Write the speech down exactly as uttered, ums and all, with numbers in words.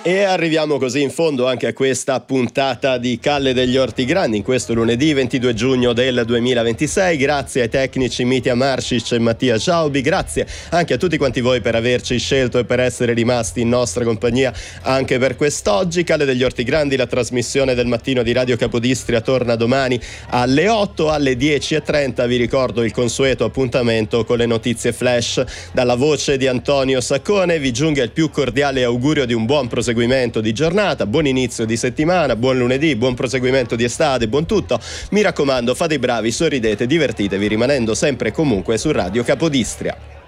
E arriviamo così in fondo anche a questa puntata di Calle degli Orti Grandi in questo lunedì ventidue giugno del duemilaventisei. Grazie ai tecnici Mitja Maršić e Mattia Sciaubi, grazie anche a tutti quanti voi per averci scelto e per essere rimasti in nostra compagnia anche per quest'oggi. Calle degli Orti Grandi, la trasmissione del mattino di Radio Capodistria, torna domani alle otto. Alle dieci e trenta vi ricordo il consueto appuntamento con le notizie flash. Dalla voce di Antonio Saccone vi giunga il più cordiale augurio di un buon proseguimento di giornata, buon inizio di settimana, buon lunedì, buon proseguimento di estate, buon tutto. Mi raccomando, fate i bravi, sorridete, divertitevi rimanendo sempre e comunque su Radio Capodistria.